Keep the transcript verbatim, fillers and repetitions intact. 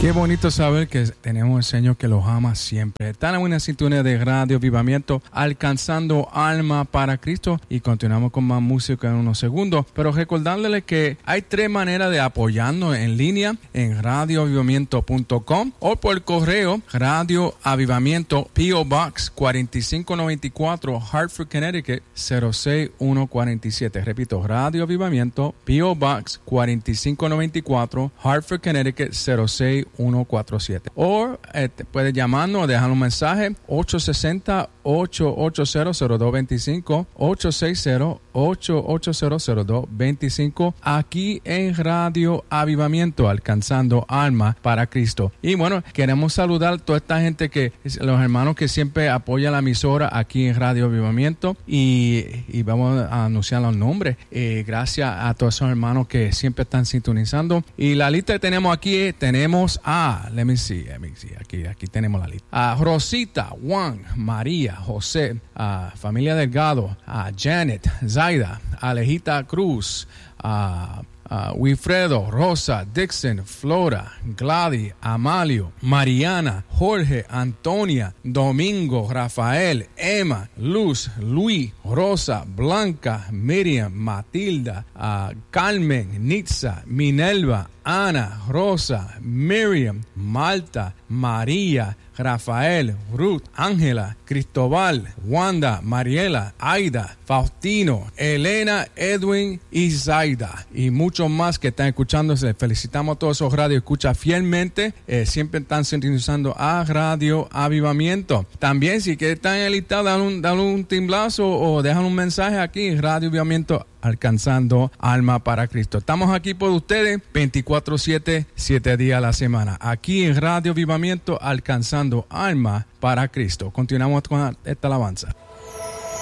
Qué bonito saber que tenemos el Señor que los ama siempre. Están en una sintonía de Radio Avivamiento, alcanzando alma para Cristo. Y continuamos con más música en unos segundos. Pero recordándole que hay tres maneras de apoyarnos en línea en radio avivamiento punto com o por correo Radio Avivamiento, P O Box cuarenta y cinco noventa y cuatro, Hartford, Connecticut cero seis uno cuatro siete. Repito, Radio Avivamiento, P O Box cuarenta y cinco noventa y cuatro, Hartford, Connecticut cero seis uno cuatro siete. O eh, puedes llamarnos o dejar un mensaje ocho seis cero, ocho ocho cero, cero dos dos cinco, ocho seis cero, ocho ocho cero, cero dos dos cinco, aquí en Radio Avivamiento, alcanzando alma para Cristo. Y bueno, queremos saludar a toda esta gente, que los hermanos que siempre apoyan la emisora aquí en Radio Avivamiento, y, y vamos a anunciar los nombres. Eh, gracias a todos esos hermanos que siempre están sintonizando. Y la lista que tenemos aquí, tenemos a, let me see, let me see, aquí, aquí tenemos la lista. A Rosita, Juan, María, José, a familia Delgado, a Janet, Zaida, Alejita Cruz, a Uh, Wilfredo, Rosa, Dixon, Flora, Gladys, Amalio, Mariana, Jorge, Antonia, Domingo, Rafael, Emma, Luz, Luis, Rosa, Blanca, Miriam, Matilda, uh, Carmen, Nitza, Minerva, Ana, Rosa, Miriam, Malta, María, Rafael, Ruth, Ángela, Cristóbal, Wanda, Mariela, Aida, Faustino, Elena, Edwin y Zaida, y muchos más que están escuchándose. Felicitamos a todos esos radios escucha fielmente, eh, siempre están sintonizando a Radio Avivamiento. También, si que están en el listado, dan un, dan un timblazo o dejan un mensaje aquí en Radio Avivamiento, alcanzando alma para Cristo. Estamos aquí por ustedes veinticuatro siete, siete días a la semana, aquí en Radio Avivamiento, alcanzando alma para Cristo. Continuamos con esta alabanza.